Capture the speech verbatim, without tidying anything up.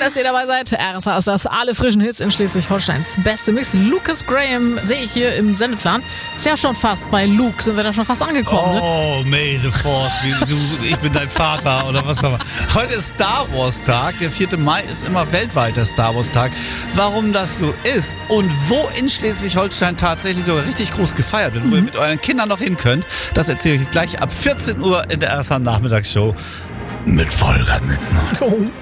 dass ihr dabei seid. R S A ist das, alle frischen Hits in Schleswig-Holsteins beste Mix. Lucas Graham sehe ich hier im Sendeplan. Ist ja schon fast bei Luke, sind wir da schon fast angekommen. Oh, ne? May the Fourth, wie du, ich bin dein Vater oder was auch immer. Heute ist Star Wars Tag, der vierte Mai ist immer weltweiter Star Wars Tag. Warum das so ist und wo in Schleswig-Holstein tatsächlich sogar richtig groß gefeiert wird, wo mhm. ihr mit euren Kindern noch hin könnt, das erzähle ich gleich ab vierzehn Uhr in der R S A Nachmittagsshow mit Volker Mittmann. Oh.